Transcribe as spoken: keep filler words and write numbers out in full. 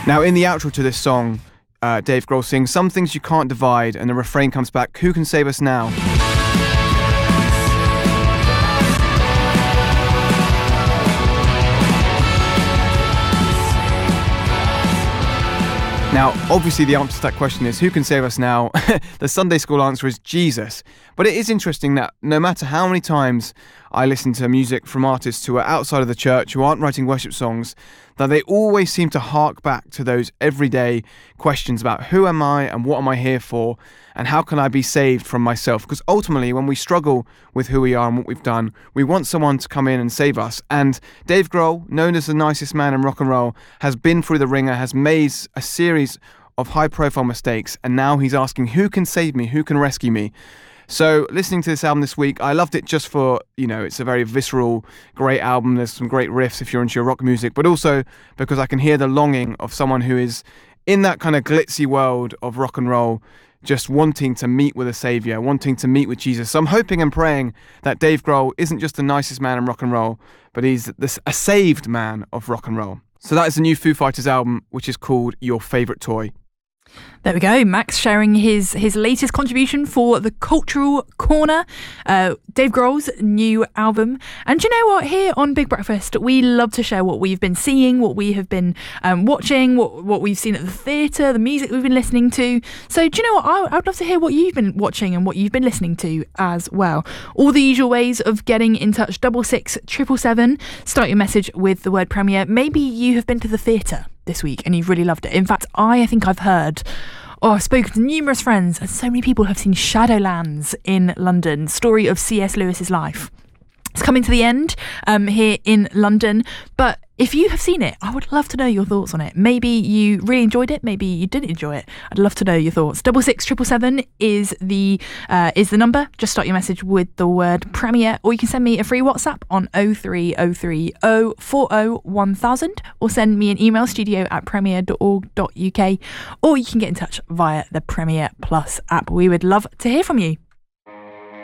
Now, in the outro to this song, uh, Dave Grohl sings, "Some things you can't divide," and the refrain comes back, "Who can save us now?" Now, obviously the answer to that question is, who can save us now? The Sunday school answer is Jesus. But it is interesting that no matter how many times I listen to music from artists who are outside of the church, who aren't writing worship songs, that they always seem to hark back to those everyday questions about who am I and what am I here for, and how can I be saved from myself? Because ultimately, when we struggle with who we are and what we've done, we want someone to come in and save us. And Dave Grohl, known as the nicest man in rock and roll, has been through the ringer, has made a series of high-profile mistakes, and now he's asking, who can save me? Who can rescue me? So listening to this album this week, I loved it just for, you know, it's a very visceral, great album. There's some great riffs if you're into your rock music, but also because I can hear the longing of someone who is in that kind of glitzy world of rock and roll, just wanting to meet with a savior, wanting to meet with Jesus. So I'm hoping and praying that Dave Grohl isn't just the nicest man in rock and roll, but he's this, a saved man of rock and roll. So that is the new Foo Fighters album, which is called Your Favourite Toy. There we go. Max sharing his his latest contribution for the Cultural Corner, uh, Dave Grohl's new album. And do you know what? Here on Big Breakfast, we love to share what we've been seeing, what we have been um, watching, what what we've seen at the theatre, the music we've been listening to. So do you know what? I, I'd love to hear what you've been watching and what you've been listening to as well. All the usual ways of getting in touch: double six triple seven. Start your message with the word premiere. Maybe you have been to the theatre this week and you've really loved it. In fact, I, I think I've heard, or I've spoken to numerous friends, and so many people have seen Shadowlands in London, story of C S Lewis's life. It's coming to the end um, here in London, but if you have seen it, I would love to know your thoughts on it. Maybe you really enjoyed it, maybe you didn't enjoy it. I'd love to know your thoughts. Double six triple seven is the uh, is the number. Just start your message with the word premiere, or you can send me a free WhatsApp on oh three oh three oh four oh one thousand, or send me an email, studio at premiere dot org dot uk, or you can get in touch via the Premiere Plus app. We would love to hear from you.